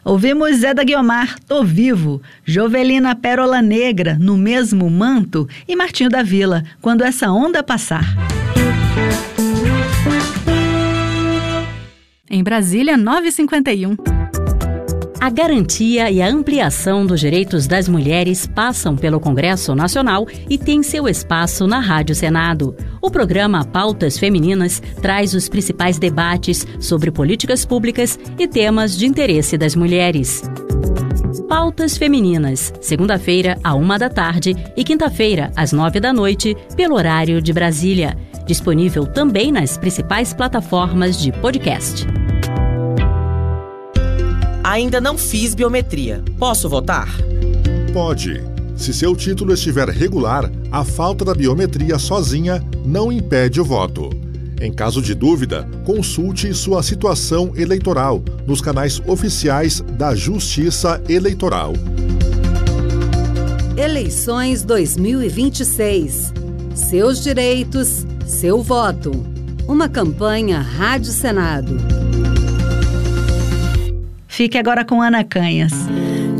Ouvimos Zé da Guiomar, Tô Vivo, Jovelina Pérola Negra, No Mesmo Manto e Martinho da Vila, Quando Essa Onda Passar. Em Brasília, 9h51. A garantia e a ampliação dos direitos das mulheres passam pelo Congresso Nacional e tem seu espaço na Rádio Senado. O programa Pautas Femininas traz os principais debates sobre políticas públicas e temas de interesse das mulheres. Pautas Femininas, segunda-feira, à 13h e quinta-feira, às 21h, pelo horário de Brasília. Disponível também nas principais plataformas de podcast. Ainda não fiz biometria. Posso votar? Pode. Se seu título estiver regular, a falta da biometria sozinha não impede o voto. Em caso de dúvida, consulte sua situação eleitoral nos canais oficiais da Justiça Eleitoral. Eleições 2026. Seus direitos, seu voto. Uma campanha Rádio Senado. Fique agora com Ana Canhas.